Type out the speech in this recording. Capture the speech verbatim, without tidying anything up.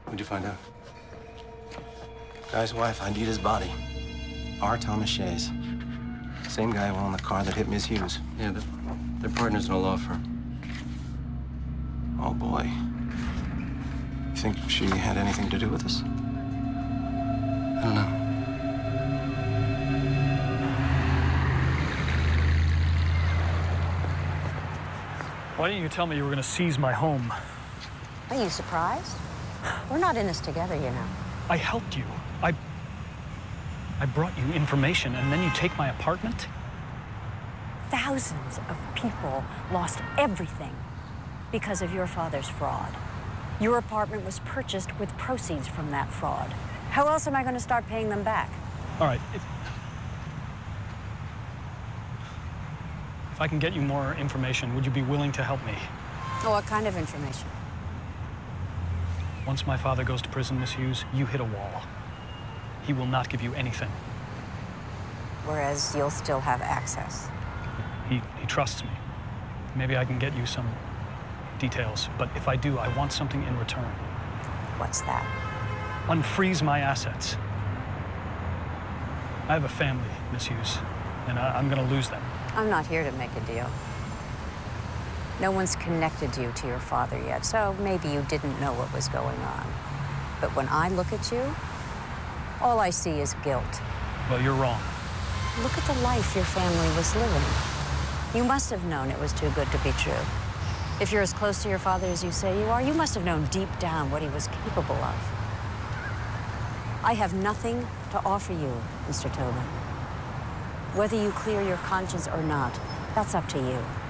What'd you find out? Guy's wife I D'd his body. R. Thomas Shays. Same guy who owned the car that hit Miss Hughes. Yeah, they're, they're partners in a law firm. Oh, boy. You think she had anything to do with this? I don't know. Why didn't you tell me you were going to seize my home? Are you surprised? We're not in this together, you know. I helped you. I... I brought you information, and then you take my apartment? Thousands of people lost everything because of your father's fraud. Your apartment was purchased with proceeds from that fraud. How else am I going to start paying them back? All right. If, if I can get you more information, would you be willing to help me? Oh, what kind of information? Once my father goes to prison, Miss Hughes, you hit a wall. He will not give you anything. Whereas you'll still have access. He, he trusts me. Maybe I can get you some details, but if I do, I want something in return. What's that? Unfreeze my assets. I have a family, Miss Hughes, and I, I'm gonna lose them. I'm not here to make a deal. No one's connected you to your father yet, so maybe you didn't know what was going on. But when I look at you, all I see is guilt. Well, you're wrong. Look at the life your family was living. You must have known it was too good to be true. If you're as close to your father as you say you are, you must have known deep down what he was capable of. I have nothing to offer you, Mister Tobin. Whether you clear your conscience or not, that's up to you.